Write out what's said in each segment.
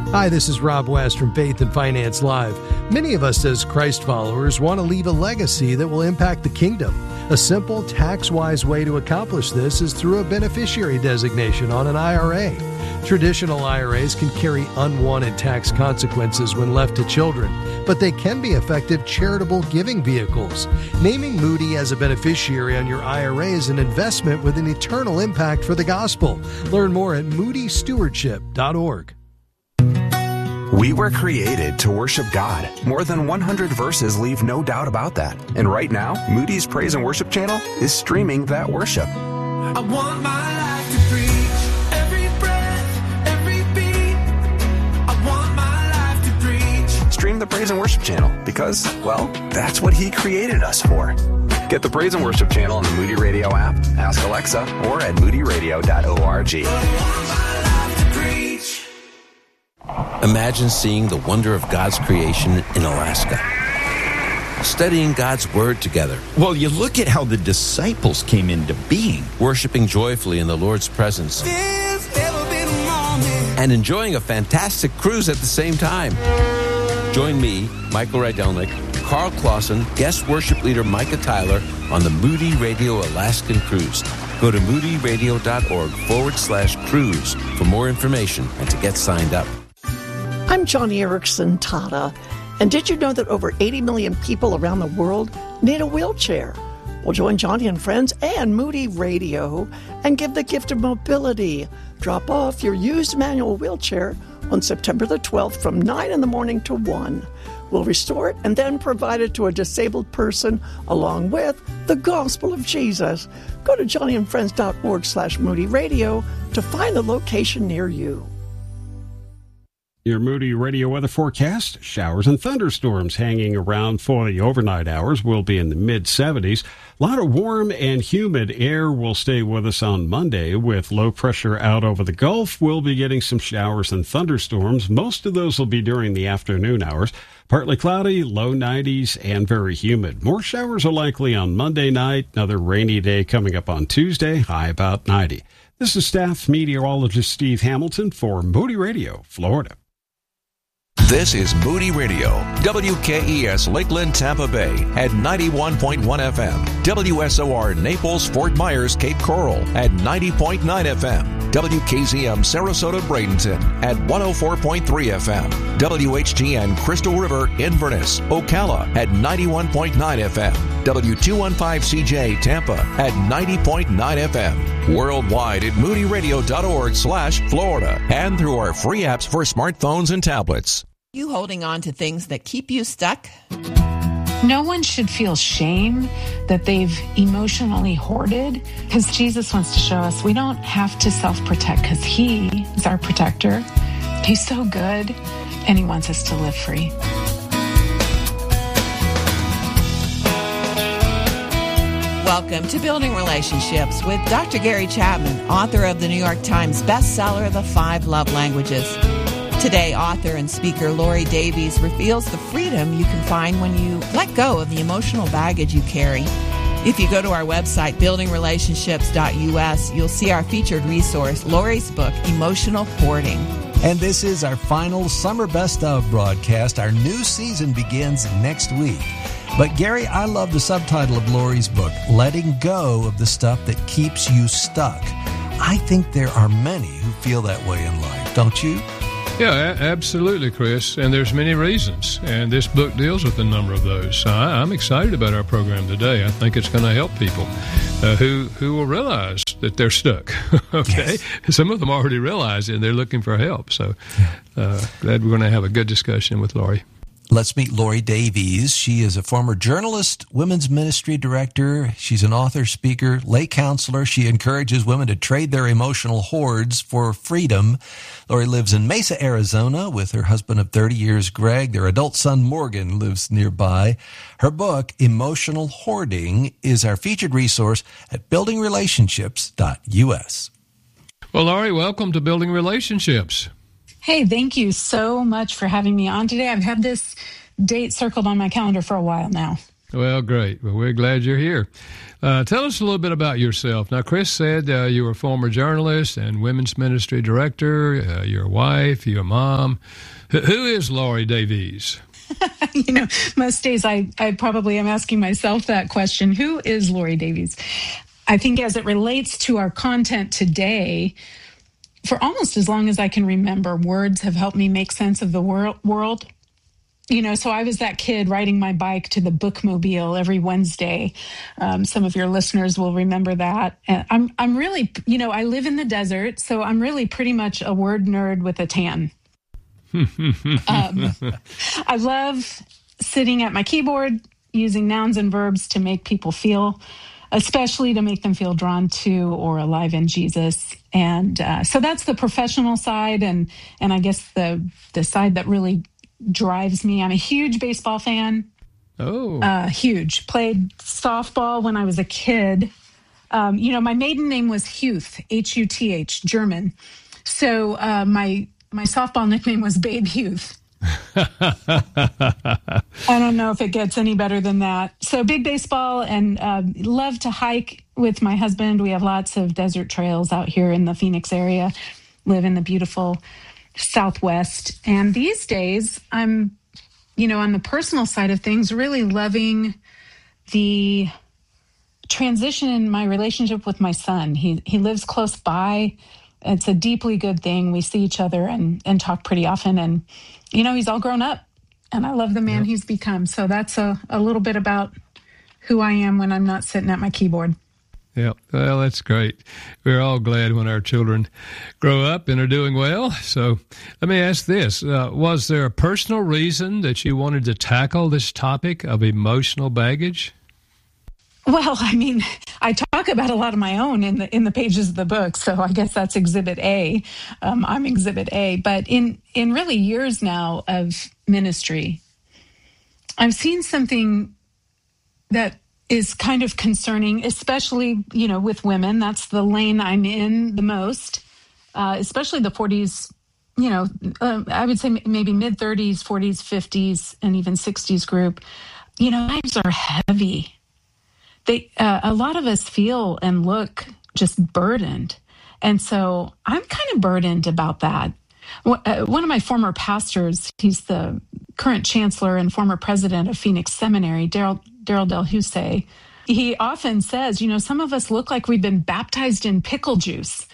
Hi, this is Rob West from Faith and Finance Live. Many of us as Christ followers want to leave a legacy that will impact the kingdom. A simple, tax-wise way to accomplish this is through a beneficiary designation on an IRA. Traditional IRAs can carry unwanted tax consequences when left to children, but they can be effective charitable giving vehicles. Naming Moody as a beneficiary on your IRA is an investment with an eternal impact for the gospel. Learn more at moodystewardship.org. We were created to worship God. More than 100 verses leave no doubt about that. And right now, Moody's Praise and Worship channel is streaming that worship. I want my life to preach every breath, every beat. I want my life to preach. Stream the Praise and Worship channel because, well, that's what He created us for. Get the Praise and Worship channel on the Moody Radio app, ask Alexa, or at moodyradio.org. Imagine seeing the wonder of God's creation in Alaska. Studying God's Word together. Well, you look at how the disciples came into being. Worshiping joyfully in the Lord's presence. And enjoying a fantastic cruise at the same time. Join me, Michael Rydelnik, Carl Clausen, guest worship leader Micah Tyler on the Moody Radio Alaskan Cruise. Go to moodyradio.org/cruise for more information and to get signed up. I'm Johnny Erickson Tata, and did you know that over 80 million people around the world need a wheelchair? Well, join Johnny and friends and Moody Radio and give the gift of mobility. Drop off your used manual wheelchair on September the 12th from 9 in the morning to 1. We'll restore it and then provide it to a disabled person along with the gospel of Jesus. Go to johnnyandfriends.org/Moody Radio to find the location near you. Your Moody Radio weather forecast. Showers and thunderstorms hanging around for the overnight hours. Will be in the mid-70s. A lot of warm and humid air will stay with us on Monday with low pressure out over the Gulf. We'll be getting some showers and thunderstorms. Most of those will be during the afternoon hours. Partly cloudy, low 90s, and very humid. More showers are likely on Monday night. Another rainy day coming up on Tuesday, high about 90. This is staff meteorologist Steve Hamilton for Moody Radio, Florida. This is Moody Radio, WKES Lakeland, Tampa Bay at 91.1 FM, WSOR Naples, Fort Myers, Cape Coral at 90.9 FM, WKZM Sarasota, Bradenton at 104.3 FM, WHGN Crystal River, Inverness, Ocala at 91.9 FM, W215CJ Tampa at 90.9 FM, worldwide at moodyradio.org/Florida and through our free apps for smartphones and tablets. You holding on to things that keep you stuck? No one should feel shame that they've emotionally hoarded, because Jesus wants to show us we don't have to self-protect because He is our protector. He's so good, and He wants us to live free. Welcome to Building Relationships with Dr. Gary Chapman, author of the New York Times bestseller, The 5 Love Languages. Today, author and speaker Lori Davies reveals the freedom you can find when you let go of the emotional baggage you carry. If you go to our website, buildingrelationships.us, you'll see our featured resource, Lori's book, Emotional Hoarding. And this is our final Summer Best Of broadcast. Our new season begins next week. But Gary, I love the subtitle of Lori's book, Letting Go of the Stuff That Keeps You Stuck. I think there are many who feel that way in life, don't you? Yeah, absolutely, Chris. And there's many reasons. And this book deals with a number of those. So I'm excited about our program today. I think it's going to help people who will realize that they're stuck. Okay? Yes. Some of them already realize it and they're looking for help. So glad we're going to have a good discussion with Lori. Let's meet Lori Davies. She is a former journalist, women's ministry director. She's an author, speaker, lay counselor. She encourages women to trade their emotional hoards for freedom. Lori lives in Mesa, Arizona with her husband of 30 years, Greg. Their adult son, Morgan, lives nearby. Her book, Emotional Hoarding, is our featured resource at buildingrelationships.us. Well, Lori, welcome to Building Relationships. Hey, thank you so much for having me on today. I've had this date circled on my calendar for a while now. Well, great. Well, we're glad you're here. Tell us a little bit about yourself. Now, Chris said you were a former journalist and women's ministry director. You're a wife. You're a mom. Who is Laurie Davies? Most days I probably am asking myself that question. Who is Laurie Davies? I think as it relates to our content today, for almost as long as I can remember, words have helped me make sense of the world. So I was that kid riding my bike to the bookmobile every Wednesday. Some of your listeners will remember that. And I'm really, I live in the desert, so I'm really pretty much a word nerd with a tan. I love sitting at my keyboard, using nouns and verbs to make people feel, especially to make them feel drawn to or alive in Jesus. And so that's the professional side, and I guess the side that really drives me. I'm a huge baseball fan. Oh. Huge. Played softball when I was a kid. My maiden name was Huth, Huth, German. So my softball nickname was Babe Huth. I don't know if it gets any better than that. So big baseball, and love to hike with my husband. We have lots of desert trails out here in the Phoenix area. Live in the beautiful Southwest. And these days, I'm, on the personal side of things, really loving the transition in my relationship with my son. He lives close by. It's a deeply good thing. We see each other and talk pretty often. And, he's all grown up. And I love the man he's become. So that's a little bit about who I am when I'm not sitting at my keyboard. Yeah, well, that's great. We're all glad when our children grow up and are doing well. So let me ask this. Was there a personal reason that you wanted to tackle this topic of emotional baggage? Well, I talk about a lot of my own in the pages of the book, so I guess that's Exhibit A. I'm Exhibit A. But in really years now of ministry, I've seen something that is kind of concerning, especially, with women. That's the lane I'm in the most, especially the 40s, I would say maybe mid-30s, 40s, 50s, and even 60s group. Lives are heavy. A lot of us feel and look just burdened. And so I'm kind of burdened about that. One of my former pastors, he's the current chancellor and former president of Phoenix Seminary, Daryl Del Husse, he often says, some of us look like we've been baptized in pickle juice.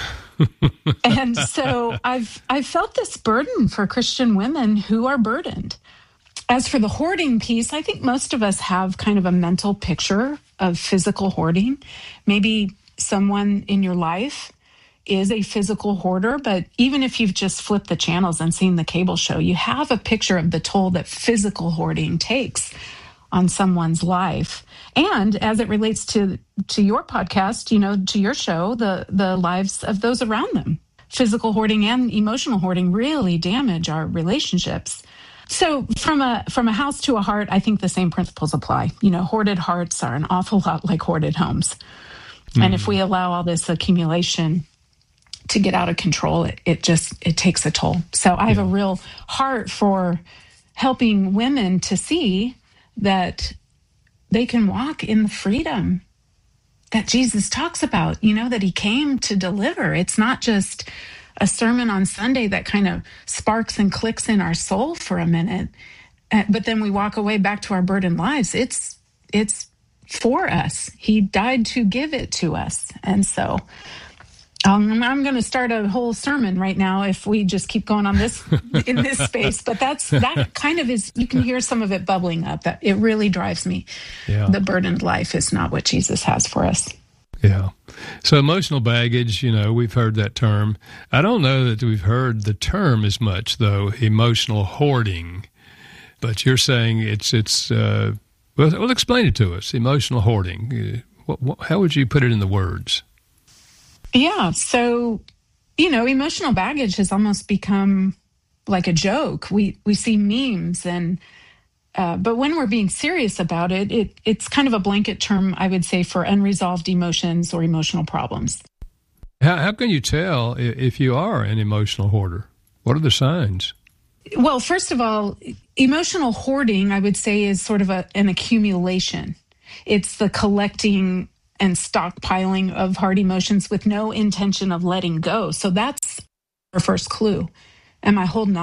And so I've felt this burden for Christian women who are burdened. As for the hoarding piece, I think most of us have kind of a mental picture of physical hoarding. Maybe someone in your life is a physical hoarder, but even if you've just flipped the channels and seen the cable show, you have a picture of the toll that physical hoarding takes on someone's life. And as it relates to your podcast, to your show, the lives of those around them. Physical hoarding and emotional hoarding really damage our relationships. So from a house to a heart, I think the same principles apply. Hoarded hearts are an awful lot like hoarded homes. And if we allow all this accumulation to get out of control, it takes a toll. So I have a real heart for helping women to see that they can walk in the freedom that Jesus talks about, that he came to deliver. It's not just a sermon on Sunday that kind of sparks and clicks in our soul for a minute, but then we walk away back to our burdened lives. It's for us. He died to give it to us. And so I'm going to start a whole sermon right now if we just keep going on this in this space. But that kind of is, you can hear some of it bubbling up. That it really drives me. Yeah. The burdened life is not what Jesus has for us. Yeah. So emotional baggage, we've heard that term. I don't know that we've heard the term as much, though, emotional hoarding. But you're saying it's well, explain it to us, emotional hoarding. How would you put it in the words? Yeah. So, emotional baggage has almost become like a joke. We see memes but when we're being serious about it, it's kind of a blanket term, I would say, for unresolved emotions or emotional problems. How can you tell if you are an emotional hoarder? What are the signs? Well, first of all, emotional hoarding, I would say, is sort of an accumulation. It's the collecting and stockpiling of hard emotions with no intention of letting go. So that's our first clue. Am I holding